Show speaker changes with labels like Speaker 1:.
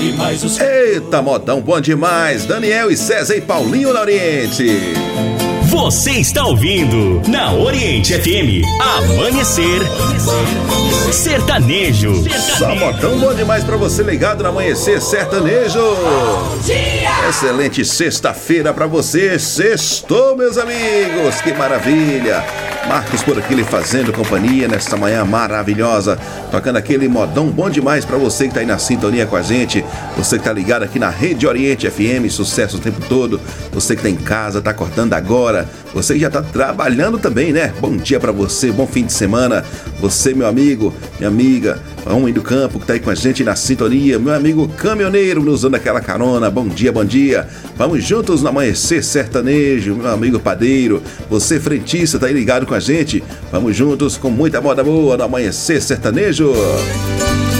Speaker 1: demais os...
Speaker 2: Eita, modão bom demais. Daniel e César e Paulinho na Oriente.
Speaker 3: Você está ouvindo na Oriente FM Amanhecer Sertanejo.
Speaker 2: Só modão bom demais pra você ligado no Amanhecer Sertanejo.
Speaker 1: Bom dia!
Speaker 2: Excelente sexta-feira pra você. Sextou, meus amigos. Que maravilha. Marcos por aqui lhe fazendo companhia nesta manhã maravilhosa, tocando aquele modão bom demais pra você que tá aí na sintonia com a gente, você que tá ligado aqui na Rede Oriente FM, sucesso o tempo todo, você que tá em casa, tá acordando agora, você que já tá trabalhando também, né? Bom dia pra você, bom fim de semana, você meu amigo, minha amiga, homem do campo que tá aí com a gente na sintonia, meu amigo caminhoneiro nos dando aquela carona, bom dia, vamos juntos no Amanhecer Sertanejo, meu amigo padeiro, você frentista tá aí ligado com a gente, vamos juntos com muita moda boa no Amanhecer Sertanejo.